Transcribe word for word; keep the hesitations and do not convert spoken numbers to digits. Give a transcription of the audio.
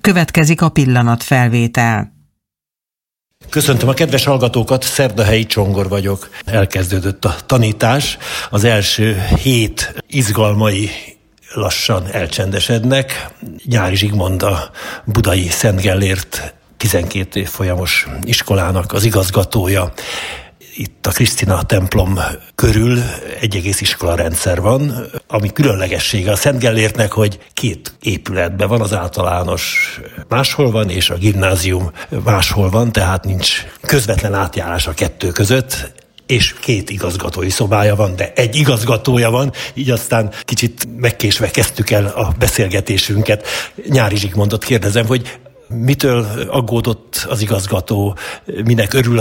Következik a pillanatfelvétel. Köszöntöm a kedves hallgatókat, Szerdahelyi Csongor vagyok. Elkezdődött a tanítás, az első hét izgalmai lassan elcsendesednek. Nyári Zsigmond, a budai Szent Gellért tizenkét évfolyamos iskolának az igazgatója. Itt a Krisztina templom körül egy egész iskolarendszer van, ami különlegessége a Szent Gellértnek, hogy két épületben van, az általános máshol van, és a gimnázium máshol van, tehát nincs közvetlen átjárás a kettő között, és két igazgatói szobája van, de egy igazgatója van, így aztán kicsit megkésve kezdtük el a beszélgetésünket. Nyári Zsigmondot kérdezem, hogy mitől aggódott az igazgató, minek örül